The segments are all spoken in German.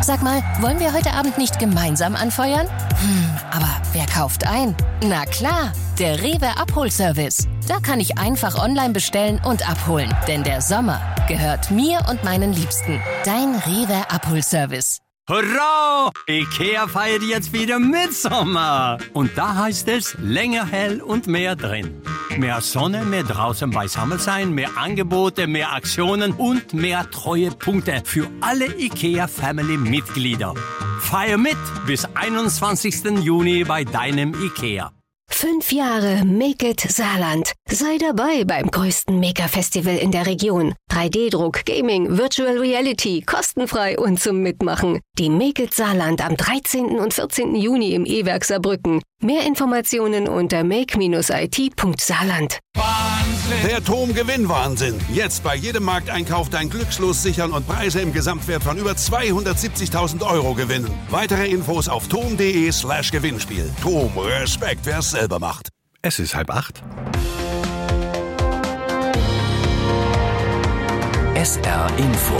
Sag mal, wollen wir heute Abend nicht gemeinsam anfeuern? Aber wer kauft ein? Na klar, der Rewe Abholservice. Da kann ich einfach online bestellen und abholen. Denn der Sommer gehört mir und meinen Liebsten. Dein Rewe Abholservice. Hurra! IKEA feiert jetzt wieder Mitsommer. Und da heißt es länger hell und mehr drin. Mehr Sonne, mehr draußen beisammen sein, mehr Angebote, mehr Aktionen und mehr Treuepunkte für alle IKEA-Family-Mitglieder. Feier mit bis 21. Juni bei deinem IKEA. 5 Jahre Make It Saarland. Sei dabei beim größten Maker-Festival in der Region. 3D-Druck, Gaming, Virtual Reality, kostenfrei und zum Mitmachen. Die Make It Saarland am 13. und 14. Juni im E-Werk Saarbrücken. Mehr Informationen unter make-it.saarland. Der TOM-Gewinnwahnsinn. Jetzt bei jedem Markteinkauf dein Glückslos sichern und Preise im Gesamtwert von über 270.000 Euro gewinnen. Weitere Infos auf tom.de/Gewinnspiel. TOM, Respekt, wer es selber macht. Es ist 7:30. SR Info.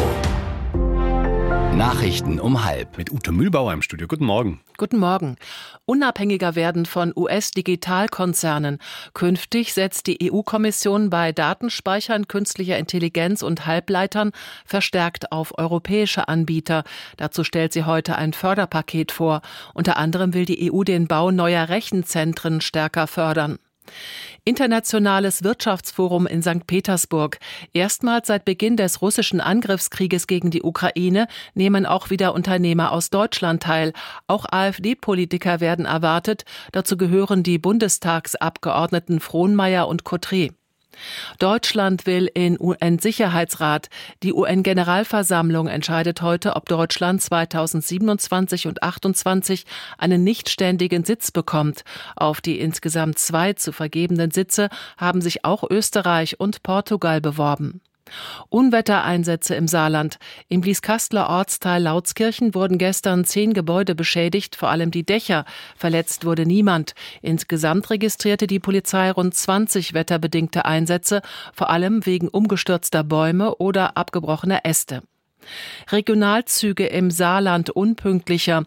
Nachrichten um 12:30. Mit Ute Mühlbauer im Studio. Guten Morgen. Guten Morgen. Unabhängiger werden von US-Digitalkonzernen. Künftig setzt die EU-Kommission bei Datenspeichern, künstlicher Intelligenz und Halbleitern verstärkt auf europäische Anbieter. Dazu stellt sie heute ein Förderpaket vor. Unter anderem will die EU den Bau neuer Rechenzentren stärker fördern. Internationales Wirtschaftsforum in St. Petersburg. Erstmals seit Beginn des russischen Angriffskrieges gegen die Ukraine nehmen auch wieder Unternehmer aus Deutschland teil. Auch AfD-Politiker werden erwartet. Dazu gehören die Bundestagsabgeordneten Frohnmeier und Cottret. Deutschland will in UN-Sicherheitsrat. Die UN-Generalversammlung entscheidet heute, ob Deutschland 2027 und 2028 einen nichtständigen Sitz bekommt. Auf die insgesamt 2 zu vergebenden Sitze haben sich auch Österreich und Portugal beworben. Unwettereinsätze im Saarland. Im Blieskastler Ortsteil Lautskirchen wurden gestern 10 Gebäude beschädigt, vor allem die Dächer. Verletzt wurde niemand. Insgesamt registrierte die Polizei rund 20 wetterbedingte Einsätze, vor allem wegen umgestürzter Bäume oder abgebrochener Äste. Regionalzüge im Saarland unpünktlicher.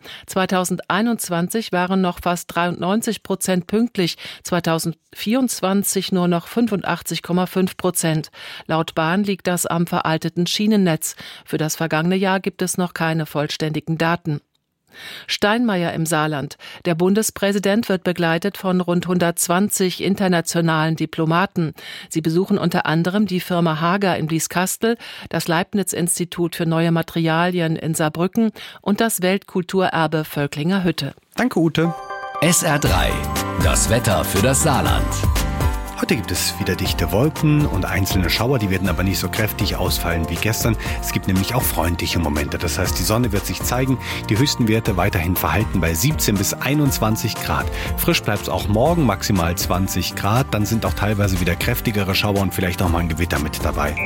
2021 waren noch fast 93% pünktlich, 2024 nur noch 85,5%. Laut Bahn liegt das am veralteten Schienennetz. Für das vergangene Jahr gibt es noch keine vollständigen Daten. Steinmeier im Saarland. Der Bundespräsident wird begleitet von rund 120 internationalen Diplomaten. Sie besuchen unter anderem die Firma Hager in Blieskastel, das Leibniz-Institut für neue Materialien in Saarbrücken und das Weltkulturerbe Völklinger Hütte. Danke, Ute. SR3. Das Wetter für das Saarland. Heute gibt es wieder dichte Wolken und einzelne Schauer, die werden aber nicht so kräftig ausfallen wie gestern. Es gibt nämlich auch freundliche Momente, das heißt, die Sonne wird sich zeigen, die höchsten Werte weiterhin verhalten bei 17 bis 21 Grad. Frisch bleibt es auch morgen, maximal 20 Grad, dann sind auch teilweise wieder kräftigere Schauer und vielleicht auch mal ein Gewitter mit dabei.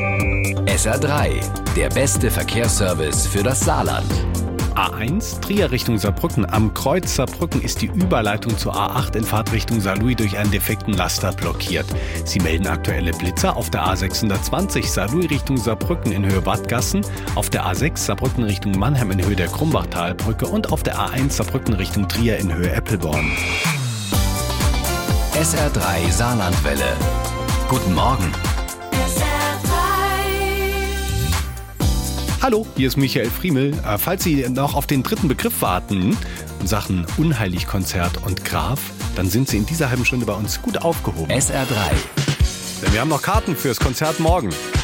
SR3, der beste Verkehrsservice für das Saarland. A1, Trier Richtung Saarbrücken. Am Kreuz Saarbrücken ist die Überleitung zur A8 in Fahrtrichtung Saarlouis durch einen defekten Laster blockiert. Sie melden aktuelle Blitzer auf der A620 Saarlouis Richtung Saarbrücken in Höhe Wadgassen, auf der A6 Saarbrücken Richtung Mannheim in Höhe der Krumbachtalbrücke und auf der A1 Saarbrücken Richtung Trier in Höhe Eppelborn. SR3 Saarlandwelle. Guten Morgen. Hallo, hier ist Michael Friemel. Falls Sie noch auf den dritten Begriff warten, in Sachen Unheilig-Konzert und Graf, dann sind Sie in dieser halben Stunde bei uns gut aufgehoben. SR3. Denn wir haben noch Karten fürs Konzert morgen.